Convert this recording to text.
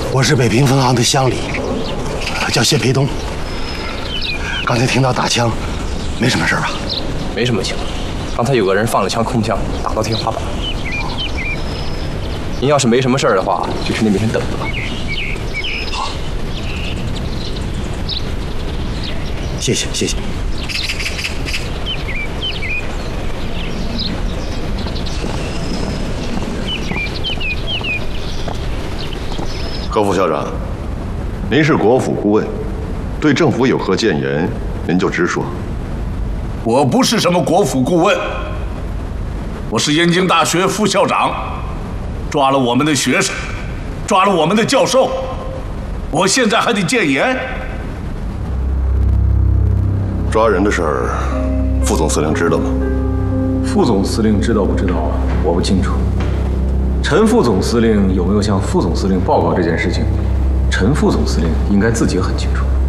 我是北平分行的乡里，叫谢培东。刚才听到打枪，没什么事吧？ 没什么情况。刚才有个人放了枪空枪，打到天花板。您要是没什么事的话，就去那边等着吧。 好，谢谢谢谢。 何副校长，您是国府顾问，对政府有何谏言，您就直说。 我不是什么国府顾问，我是燕京大学副校长，抓了我们的学生，抓了我们的教授，我现在还得谏言？ 抓人的事儿，副总司令知道吗？ 副总司令知道不知道啊？我不清楚。陈副总司令有没有向副总司令报告这件事情？陈副总司令应该自己很清楚。